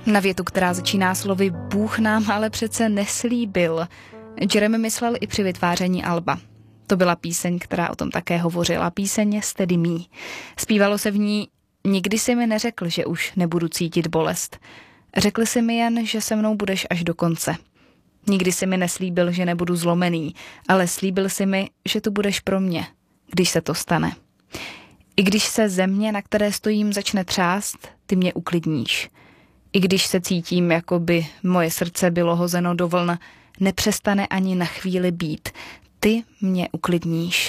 Na větu, která začíná slovy Bůh nám ale přece neslíbil, Jeremy myslel i při vytváření alba. To byla píseň, která o tom také hovořila. Píseň Steady Me. Zpívalo se v ní: Nikdy si mi neřekl, že už nebudu cítit bolest. Řekl si mi jen, že se mnou budeš až do konce. Nikdy si mi neslíbil, že nebudu zlomený, ale slíbil si mi, že tu budeš pro mě, když se to stane. I když se země, na které stojím, začne třást, ty mě uklidníš. I když se cítím, jako by moje srdce bylo hozeno do vln, nepřestane ani na chvíli být. Ty mě uklidníš.